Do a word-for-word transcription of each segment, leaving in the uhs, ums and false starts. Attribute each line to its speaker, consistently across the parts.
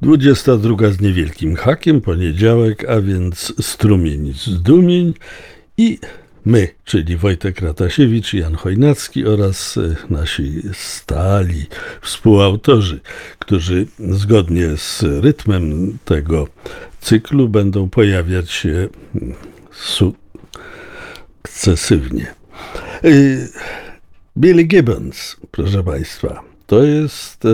Speaker 1: Dwudziesta druga z niewielkim hakiem, poniedziałek, a więc strumień zdumień i my, czyli Wojtek Ratasiewicz, Jan Chojnacki oraz nasi stali współautorzy, którzy zgodnie z rytmem tego cyklu będą pojawiać się sukcesywnie. Billy Gibbons, proszę Państwa, to jest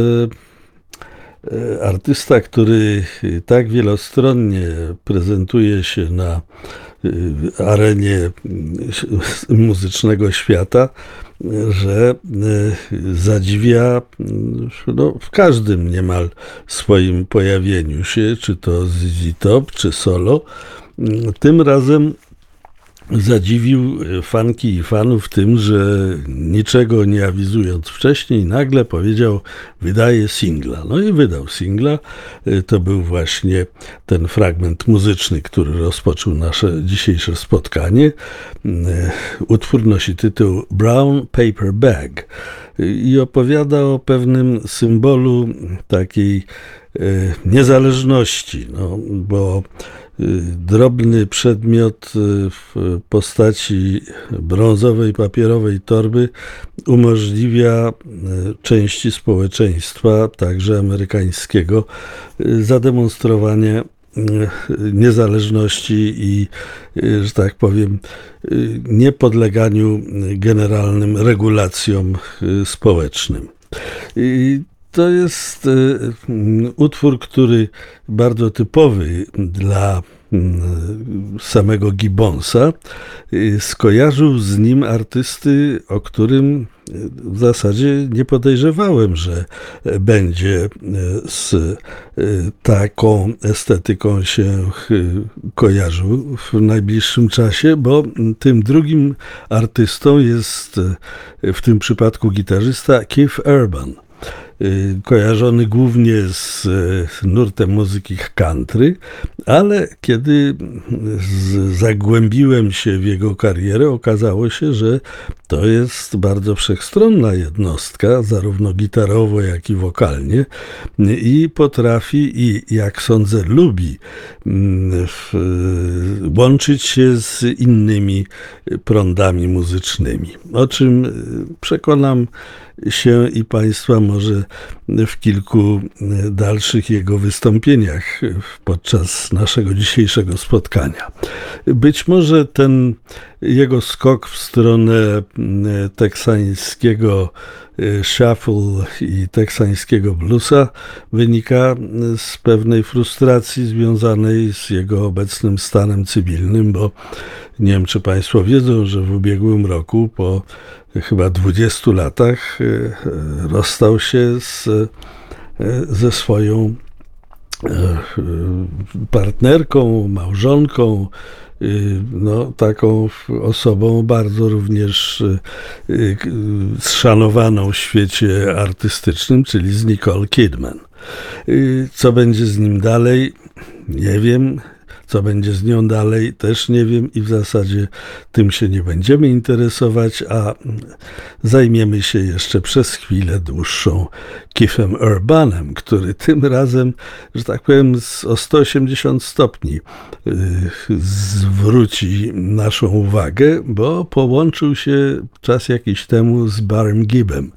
Speaker 1: artysta, który tak wielostronnie prezentuje się na arenie muzycznego świata, że zadziwia no, w każdym niemal swoim pojawieniu się, czy to Z Z Top, czy solo. Tym razem zadziwił fanki i fanów tym, że niczego nie awizując wcześniej, nagle powiedział: wydaje singla. No i wydał singla. To był właśnie ten fragment muzyczny, który rozpoczął nasze dzisiejsze spotkanie. Utwór nosi tytuł Brown Paper Bag i opowiada o pewnym symbolu takiej niezależności, no, bo drobny przedmiot w postaci brązowej, papierowej torby umożliwia części społeczeństwa, także amerykańskiego, zademonstrowanie niezależności i, że tak powiem, niepodleganiu generalnym regulacjom społecznym. I to jest utwór, który bardzo typowy dla samego Gibbonsa. Skojarzył z nim artysty, o którym w zasadzie nie podejrzewałem, że będzie z taką estetyką się kojarzył w najbliższym czasie, bo tym drugim artystą jest w tym przypadku gitarzysta Keith Urban, kojarzony głównie z nurtem muzyki country, ale kiedy zagłębiłem się w jego karierę, okazało się, że to jest bardzo wszechstronna jednostka, zarówno gitarowo, jak i wokalnie, i potrafi, i jak sądzę, lubi łączyć się z innymi prądami muzycznymi, o czym przekonam się i Państwa może w kilku dalszych jego wystąpieniach podczas naszego dzisiejszego spotkania. Być może ten jego skok w stronę teksańskiego shuffle i teksańskiego bluesa wynika z pewnej frustracji związanej z jego obecnym stanem cywilnym, bo nie wiem, czy Państwo wiedzą, że w ubiegłym roku po chyba dwudziestu latach rozstał się z, ze swoją partnerką, małżonką, no, taką osobą bardzo również zszanowaną w świecie artystycznym, czyli z Nicole Kidman. Co będzie z nim dalej? Nie wiem. Co będzie z nią dalej, też nie wiem i w zasadzie tym się nie będziemy interesować, a zajmiemy się jeszcze przez chwilę dłuższą Keithem Urbanem, który tym razem, że tak powiem, o sto osiemdziesiąt stopni zwróci naszą uwagę, bo połączył się czas jakiś temu z Barrym Gibbem.